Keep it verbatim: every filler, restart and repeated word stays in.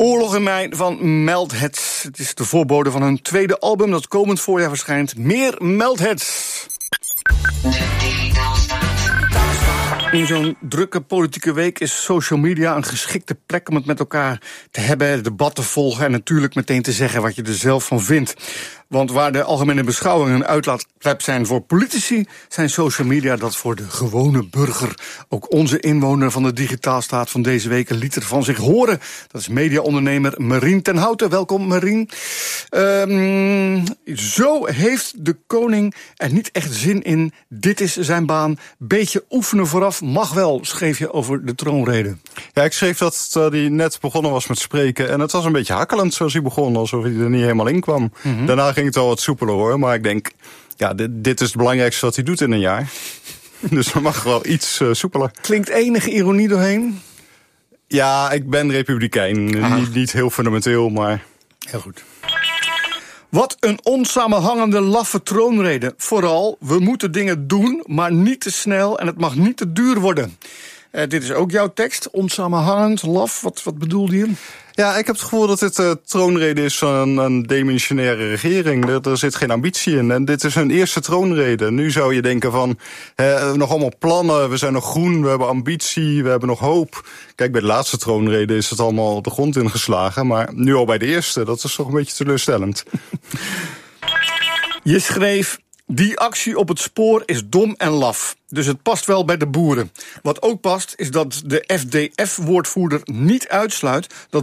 Oorlog in mij van Meldheads. Het is de voorbode van hun tweede album dat komend voorjaar verschijnt. Meer Meldheads. In zo'n drukke politieke week is social media een geschikte plek om het met elkaar te hebben, debatten volgen en natuurlijk meteen te zeggen wat je er zelf van vindt. Want waar de algemene beschouwingen een uitlaatklep zijn voor politici, zijn social media dat voor de gewone burger. Ook onze inwoner van de digitaalstaat van deze week liet er van zich horen. Dat is mediaondernemer Marien ten Houten. Welkom Marien. Um, zo heeft de koning er niet echt zin in. Dit is zijn baan. Beetje oefenen vooraf mag wel, schreef je over de troonrede. Ja, ik schreef dat hij net begonnen was met spreken. En het was een beetje hakkelend zoals hij begon, alsof hij er niet helemaal in kwam. Mm-hmm. Daarna ging het wel wat soepeler hoor, maar ik denk, ja, dit, dit is het belangrijkste wat hij doet in een jaar. Dus dan mag wel iets uh, soepeler. Klinkt enige ironie doorheen? Ja, ik ben republikein. Niet, niet heel fundamenteel, maar... Heel goed. Wat een onsamenhangende laffe troonrede. Vooral, we moeten dingen doen, maar niet te snel en het mag niet te duur worden. Uh, dit is ook jouw tekst, onsamenhangend, laf. Wat, wat bedoelde je? Ja, ik heb het gevoel dat dit de uh, troonrede is van een, een demissionaire regering. Er, er zit geen ambitie in. En dit is hun eerste troonrede. Nu zou je denken van, eh, nog allemaal plannen, we zijn nog groen, we hebben ambitie, we hebben nog hoop. Kijk, bij de laatste troonrede is het allemaal de grond ingeslagen. Maar nu al bij de eerste, dat is toch een beetje teleurstellend. Je schreef, die actie op het spoor is dom en laf. Dus het past wel bij de boeren. Wat ook past, is dat de F D F-woordvoerder niet uitsluit dat